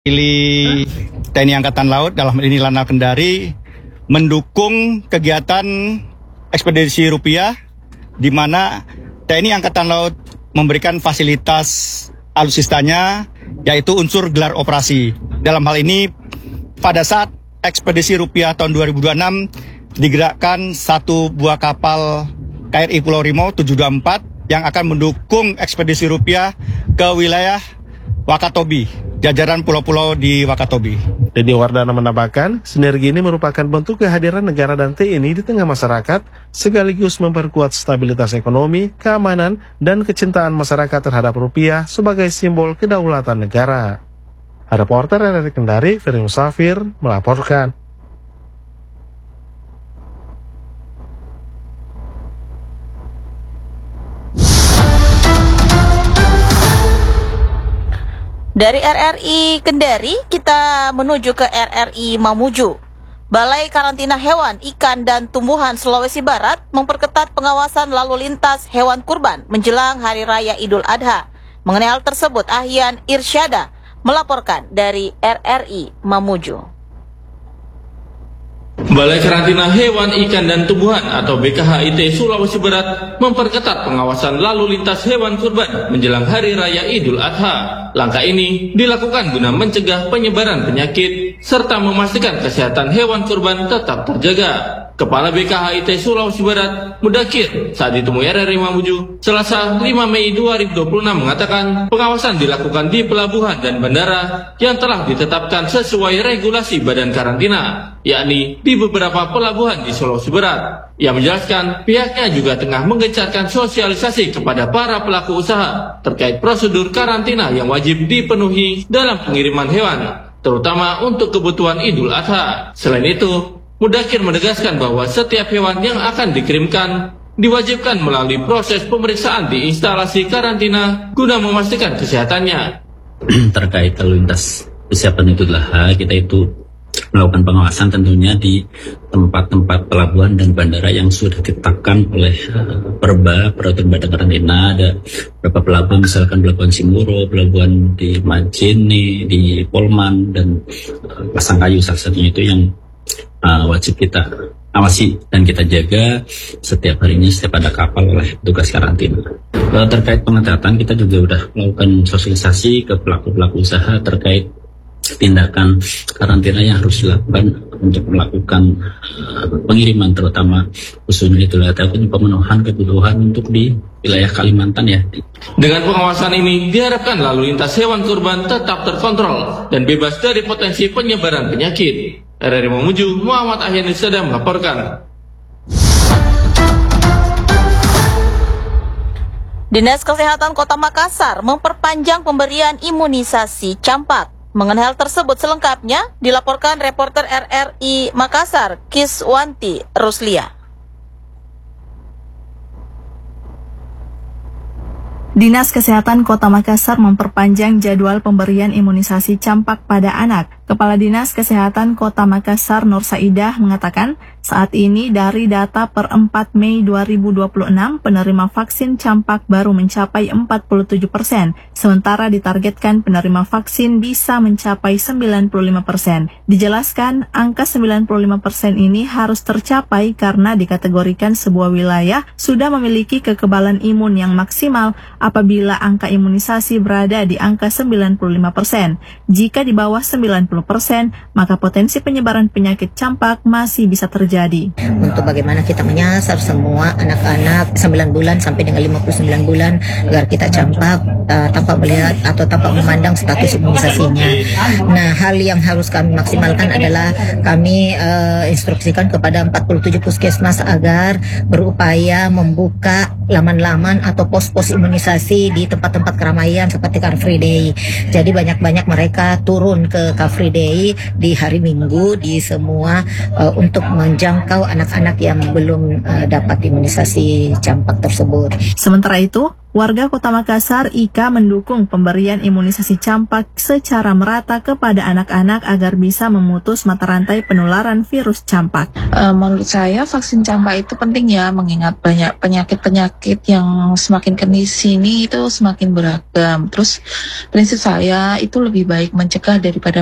Pilih TNI Angkatan Laut dalam hal ini Lanal Kendari mendukung kegiatan ekspedisi rupiah di mana TNI Angkatan Laut memberikan fasilitas alutsistanya yaitu unsur gelar operasi. Dalam hal ini pada saat ekspedisi rupiah tahun 2026 digerakkan satu buah kapal KRI Pulau Rimau 724 yang akan mendukung ekspedisi rupiah ke wilayah Wakatobi, jajaran pulau-pulau di Wakatobi. Denny Wardana menambahkan, sinergi ini merupakan bentuk kehadiran negara dan TNI di tengah masyarakat, sekaligus memperkuat stabilitas ekonomi, keamanan, dan kecintaan masyarakat terhadap rupiah sebagai simbol kedaulatan negara. Reporter RRI Kendari, Firman Safir, melaporkan. Dari RRI Kendari, kita menuju ke RRI Mamuju. Balai Karantina Hewan, Ikan, dan Tumbuhan Sulawesi Barat memperketat pengawasan lalu lintas hewan kurban menjelang Hari Raya Idul Adha. Mengenai hal tersebut, Ahyan Irsyada melaporkan dari RRI Mamuju. Balai Karantina Hewan, Ikan, dan Tumbuhan atau BKHIT Sulawesi Barat memperketat pengawasan lalu lintas hewan kurban menjelang Hari Raya Idul Adha. Langkah ini dilakukan guna mencegah penyebaran penyakit serta memastikan kesehatan hewan kurban tetap terjaga. Kepala BKHIT Sulawesi Barat, Mudakir, saat ditemui RRI Mamuju, Selasa 5 Mei 2026 mengatakan pengawasan dilakukan di pelabuhan dan bandara yang telah ditetapkan sesuai regulasi Badan Karantina, yakni di beberapa pelabuhan di Sulawesi Barat. Ia menjelaskan pihaknya juga tengah menggencarkan sosialisasi kepada para pelaku usaha terkait prosedur karantina yang wajib dipenuhi dalam pengiriman hewan, terutama untuk kebutuhan Idul Adha. Selain itu, Mudakir menegaskan bahwa setiap hewan yang akan dikirimkan diwajibkan melalui proses pemeriksaan di instalasi karantina guna memastikan kesehatannya. Terkait lalu lintas kesiapan Idul Adha, kita itu melakukan pengawasan tentunya di tempat-tempat pelabuhan dan bandara yang sudah ditetapkan oleh Peraturan Badan Karantina. Ada beberapa pelabuhan, misalkan pelabuhan Simuro, pelabuhan di Majene, di Polman, dan Pasangkayu salah satunya itu yang wajib kita awasi dan kita jaga setiap harinya, setiap ada kapal oleh petugas karantina. Terkait pengetatan, kita juga sudah melakukan sosialisasi ke pelaku-pelaku usaha terkait tindakan karantina yang harus dilakukan untuk melakukan pengiriman, terutama khususnya itu pemenuhan kebutuhan untuk di wilayah Kalimantan ya. Dengan pengawasan ini diharapkan lalu lintas hewan kurban tetap terkontrol dan bebas dari potensi penyebaran penyakit. RRI Mamuju, Muhammad Ahyan Irsada melaporkan. Dinas Kesehatan Kota Makassar memperpanjang pemberian imunisasi campak. Mengenai hal tersebut selengkapnya dilaporkan reporter RRI Makassar, Kiswanti Ruslia. Dinas Kesehatan Kota Makassar memperpanjang jadwal pemberian imunisasi campak pada anak. Kepala Dinas Kesehatan Kota Makassar, Nur Saidah, mengatakan saat ini dari data per 4 Mei 2026 penerima vaksin campak baru mencapai 47%, sementara ditargetkan penerima vaksin bisa mencapai 95%. Dijelaskan angka 95% ini harus tercapai karena dikategorikan sebuah wilayah sudah memiliki kekebalan imun yang maksimal apabila angka imunisasi berada di angka 95%. Jika di bawah 90%, maka potensi penyebaran penyakit campak masih bisa terjadi. Untuk bagaimana kita menyasar semua anak-anak 9 bulan sampai dengan 59 bulan agar kita campak tanpa melihat atau tanpa memandang status imunisasinya. Nah, hal yang harus kami maksimalkan adalah kami instruksikan kepada 47 puskesmas agar berupaya membuka laman-laman atau pos-pos imunisasi di tempat-tempat keramaian seperti Car Free Day. Jadi banyak-banyak mereka turun ke Car Free Day di hari Minggu di semua untuk menjangkau anak-anak yang belum dapat imunisasi campak tersebut. Sementara itu, Warga Kota Makassar, Ika, mendukung pemberian imunisasi campak secara merata kepada anak-anak agar bisa memutus mata rantai penularan virus campak. Menurut saya vaksin campak itu penting ya, mengingat banyak penyakit-penyakit yang semakin kesini sini itu semakin beragam. Terus prinsip saya itu lebih baik mencegah daripada